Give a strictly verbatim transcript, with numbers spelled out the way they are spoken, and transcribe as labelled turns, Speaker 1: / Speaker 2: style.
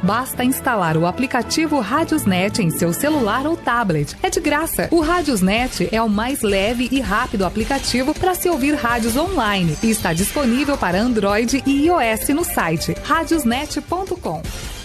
Speaker 1: Basta instalar o aplicativo Radiosnet em seu celular ou tablet. É de graça. O Radiosnet é o mais leve e rápido aplicativo para se ouvir rádios online e está disponível para Android e iOS no site radiosnet ponto com.